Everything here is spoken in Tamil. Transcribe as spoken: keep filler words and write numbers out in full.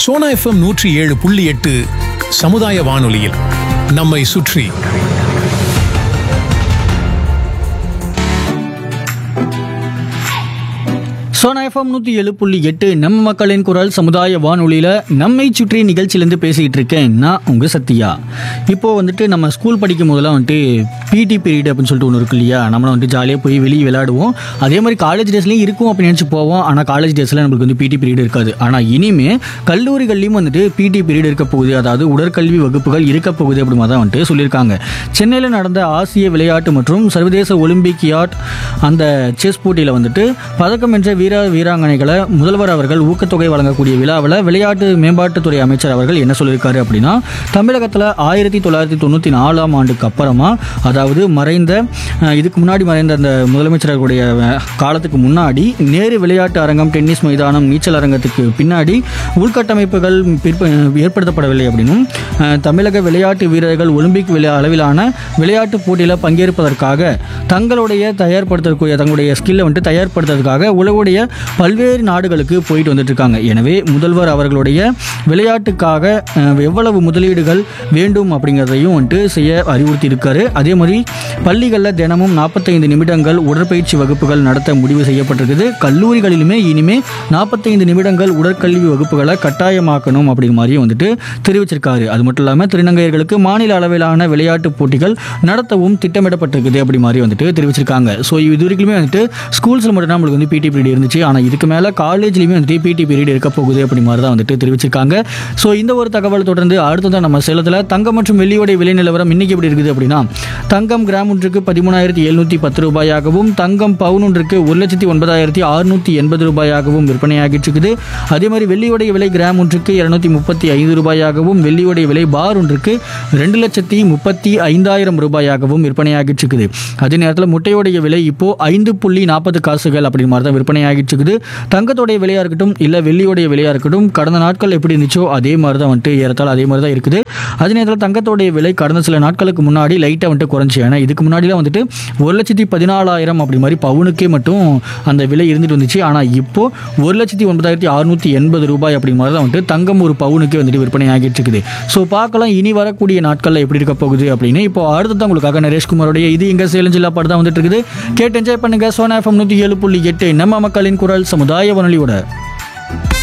சோனா எஃப்எம் நூற்றி ஏழு புள்ளி எட்டு சமுதாய வானொலியில் நம்மை சுற்றி. சோனா எஃப்எம் நூற்றி ஏழு புள்ளி எட்டு நம்ம மக்களின் குரல் சமுதாய வானொலியில் நம்மை சுற்றி நிகழ்ச்சியிலேருந்து பேசிக்கிட்டு இருக்கேன் நான் உங்கள் சத்யா. இப்போது வந்துட்டு நம்ம ஸ்கூல் படிக்கும் போதெல்லாம் வந்துட்டு பிடி பீரியட் அப்படின்னு சொல்லிட்டு ஒன்று இருக்கு இல்லையா, நம்மளை வந்துட்டு ஜாலியாக போய் வெளியே விளையாடுவோம். அதே மாதிரி காலேஜ் டேஸ்லையும் இருக்கும் அப்படின்னு நினச்சி போவோம். ஆனால் காலேஜ் டேஸில் நம்மளுக்கு வந்து பிடி பீரியட் இருக்காது. ஆனால் இனிமேல் கல்லூரிகள்லையும் வந்துட்டு பிடி பீரியட் இருக்க போகுது, அதாவது உடற்கல்வி வகுப்புகள் இருக்க போகுது அப்படிமா தான் வந்துட்டு சொல்லியிருக்காங்க. சென்னையில் நடந்த ஆசிய விளையாட்டு மற்றும் சர்வதேச ஒலிம்பிக்கியாட் அந்த செஸ் போட்டியில் வந்துட்டு பதக்கம் வென்ற வீர வீராங்கனைகளை முதல்வர் அவர்கள் ஊக்கத்தொகை வழங்கக்கூடிய விழாவில் விளையாட்டு மேம்பாட்டுத்துறை அமைச்சர் அவர்கள் என்ன சொல்லியிருக்காரு அப்படின்னா, தமிழகத்தில் ஆயிரத்தி தொள்ளாயிரத்தி தொண்ணூற்றி நாலாம் ஆண்டுக்கு அப்புறமா, அதாவது மறைந்த இதுக்கு முன்னாடி மறைந்த அந்த முதலமைச்சர்களுடைய காலத்துக்கு முன்னாடி நேரு விளையாட்டு அரங்கம், டென்னிஸ் மைதானம், நீச்சல் அரங்கத்துக்கு பின்னாடி உள்கட்டமைப்புகள் ஏற்படுத்தப்படவில்லை அப்படின்னும், தமிழக விளையாட்டு வீரர்கள் ஒலிம்பிக் விளையா அளவிலான விளையாட்டு போட்டியில் பங்கேற்பதற்காக தங்களுடைய தயார்படுத்தக்கூடிய தங்களுடைய ஸ்கில்லை வந்துட்டு தயார்படுத்துறதுக்காக உலகுடைய பல்வேறு நாடுகளுக்கு போயிட்டு வந்துட்டு இருக்காங்க. எனவே முதல்வர் அவர்களுடைய விளையாட்டுக்காக எவ்வளவு முதலீடுகள் வேண்டும் அப்படிங்கிறதையும் வந்துட்டு செய்ய அறிவுறுத்தி இருக்காரு. அதே மாதிரி பள்ளிகளில் தினமும் நாற்பத்தைந்து நிமிடங்கள் உடற்பயிற்சி வகுப்புகள் நடத்த முடிவு செய்யப்பட்டிருக்குது. கல்லூரிகளிலுமே இனிமே நாற்பத்தைந்து நிமிடங்கள் உடற்கல்வி வகுப்புகளை கட்டாயமாக்கணும் அப்படிங்கிற மாதிரியும் வந்துட்டு தெரிவிச்சிருக்காரு. அது மட்டும் இல்லாமல் திருநங்கையர்களுக்கு மாநில அளவிலான விளையாட்டு போட்டிகள் நடத்தவும் திட்டமிடப்பட்டிருக்குது அப்படி மாதிரி வந்துட்டு தெரிவிச்சிருக்காங்க. ஸோ இது வரைக்குமே வந்துட்டு ஸ்கூல்ஸில் மட்டும் நம்மளுக்கு வந்து பிடி பீரியட் இருந்துச்சு. ஆனால் இதுக்கு மேலே காலேஜ்லையுமே வந்துட்டு பிடி பீரியட் இருக்க போகுது அப்படி மாதிரி தான் வந்துட்டு தெரிவிச்சிருக்காங்க. ஸோ இந்த ஒரு தகவல் தொடர்ந்து அடுத்ததான் நம்ம சேலத்தில் தங்கம் மற்றும் வெள்ளியோடைய விலை நிலவரம் இன்னைக்கு எப்படி இருக்குது அப்படின்னா, தங்கம் கிராம் ஒன்றுக்கு பதிமூணாயிரத்தி எழுநூற்றி பத்து ரூபாயாகவும், தங்கம் பவுன் ஒன்றுக்கு ஒரு லட்சத்தி ஒன்பதாயிரத்தி அறுநூற்றி எண்பது ரூபாயாகவும் விற்பனையாகிட்டு இருக்குது. அதே மாதிரி வெள்ளியோடைய விலை கிராம் ஒன்றுக்கு இருநூத்தி முப்பத்தி ஐந்து ரூபாயாகவும், வெள்ளியோடைய விலை பார் ஒன்றுக்கு ரெண்டு லட்சத்தி முப்பத்தி ஐந்தாயிரம் ரூபாயாகவும் விற்பனையாகிட்டு இருக்குது. அதே நேரத்தில் முட்டையோடைய விலை இப்போ ஐந்து புள்ளி நாற்பது காசுகள் அப்படி மாதிரி தான் விற்பனையாகிட்டு இருக்குது. தங்கத்தோடைய விலையாக இருக்கட்டும் இல்லை வெள்ளியோடைய விலையாக இருக்கட்டும், கடந்த நாட்கள் எப்படி இருந்துச்சோ அதே மாதிரி தான் வந்துட்டு ஏறத்தால் அதே மாதிரி தான் இருக்குது. அதே நேரத்தில் தங்கத்தோடைய விலை கடந்த சில நாட்களுக்கு முன்னாடி லைட்டாக வந்துட்டு குறைஞ்சி, ஏன்னா இதுக்கு முன்னாடிலாம் வந்துட்டு ஒரு லட்சத்தி பதினாலாயிரம் அப்படி மாதிரி பவுனுக்கே மட்டும் அந்த விலை இருந்துட்டு வந்துச்சு. ஆனால் இப்போ ஒரு லட்சத்தி ஒன்பதாயிரத்தி அறுநூற்றி எண்பது ரூபாய் அப்படி மாதிரி தான் வந்துட்டு தங்கம் ஒரு பவுனுக்கே வந்துட்டு விற்பனை ஆகிட்டு இருக்குது. ஸோ பார்க்கலாம் இனி வரக்கூடிய நாட்களில் எப்படி இருக்க போகுது அப்படின்னு. இப்போ அடுத்ததான் உங்களுக்காக நரேஷ்குமாரோடைய இது இங்கே சேலம் ஜில்லா பாட்டு தான் வந்துட்டு இருக்குது. கேட்டு என்ஜாய் பண்ணுங்க. சோனா எஃப்எம் நூற்றி ஏழு புள்ளி எட்டு நம்ம மக்களின் குரல் சமுதாய வானொலியோட.